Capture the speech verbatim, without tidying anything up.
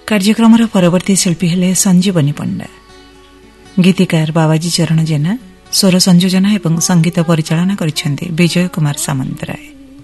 କାର୍ଯ୍ୟକ୍ରମର ପରବର୍ତ୍ତୀ ଶିଳ୍ପୀ ହେଲେ ସଞ୍ଜୀବନୀ ପଣ୍ଡା। ଗୀତିକାର ବାବାଜୀ ଚରଣ ଜେନା, ସ୍ୱର ସଂଯୋଜନା ଏବଂ ସଙ୍ଗୀତ ପରିଚାଳନା କରିଛନ୍ତି ବିଜୟ କୁମାର ସାମନ୍ତରାୟ।